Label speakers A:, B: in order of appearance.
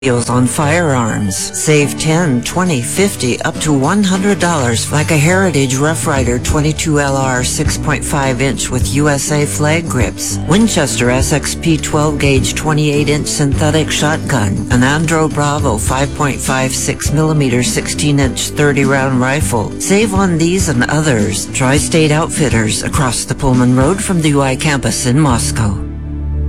A: deals on firearms. Save 10, 20, 50, up to $100 like a Heritage Rough Rider 22LR 6.5-inch with USA flag grips, Winchester SXP 12-gauge 28-inch synthetic shotgun, an Andro Bravo 5.56mm 16-inch 30-round rifle. Save on these and others. Tri-State Outfitters across the Pullman Road from the UI campus in Moscow.